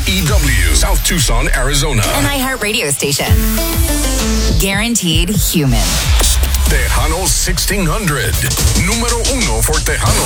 KWEW, South Tucson, Arizona. An iHeart radio station. Guaranteed human. Tejano 1600. Número 1 for Tejanos.